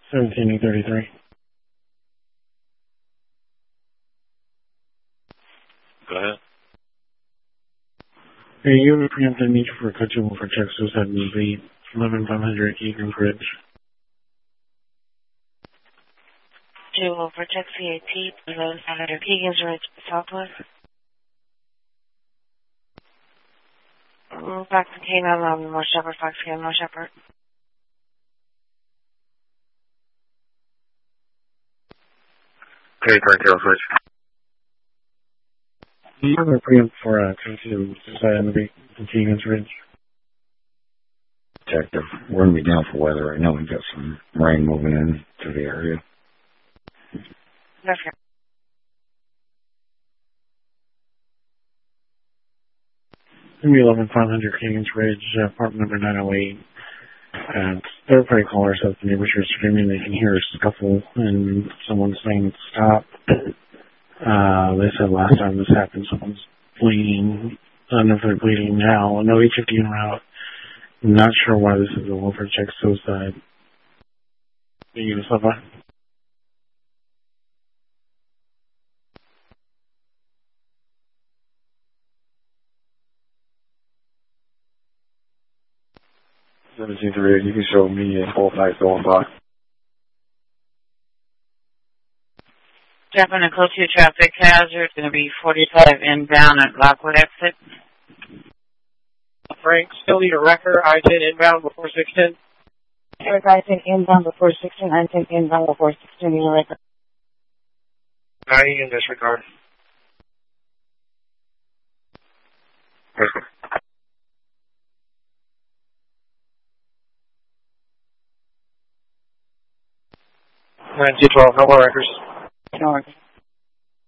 17-33. Go ahead. Hey, you have a preemptive need for a coachable for check suicide in the 11500 Egan Bridge. Jewel for check CAT, 11500 Egan's Ridge, Southwest. Fox and K9, North Shepherd, Fox K9, North Shepherd. Okay, turn tail switch. You have a preempt for coachable suicide in the Egan's Ridge. Detective, we're going to be down for weather right now. We've got some rain moving in to the area. Perfect. It's 11500 Egan's Ridge, apartment number 908. Third-party caller says the neighbors are screaming. They can hear a scuffle and someone saying stop. They said last time this happened, someone's bleeding. I don't know if they're bleeding now. No E50 en route. I'm not sure why this is a welfare check suicide. Are you going to stop by? You can show me both nights going by. Dropping a code 2 traffic hazard, going to be 45 inbound at Lockwood exit. Frank, still need a wrecker. I-10 inbound before 610. Eric, I-10 inbound before 16, I-10 inbound before 16, need a record. 90 in disregard. Perfect. 9-12, no more wreckers. No record.